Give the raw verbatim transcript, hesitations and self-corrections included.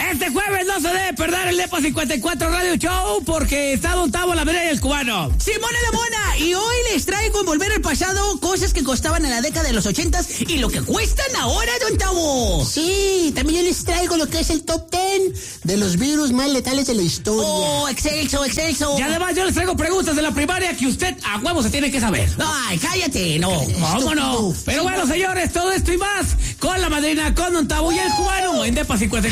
Este jueves no se debe perder el Depa cincuenta y cuatro Radio Show porque está Don Tavo, la Medalla y el Cubano. Simona la Mona, y hoy les traigo en Volver al Pasado cosas que costaban en la década de los ochentas y lo que cuestan ahora, Don Tavo. Sí, también yo les traigo lo que es el top ten de los virus más letales de la historia. Oh, excelso, excelso. Y además yo les traigo preguntas de la primaria que usted a huevo se tiene que saber. Ay, cállate, no. ¿Cómo no? Pero bueno, señores, todo esto y más con la madrina, con Don Tavo y el Cubano en Depa cincuenta y cuatro.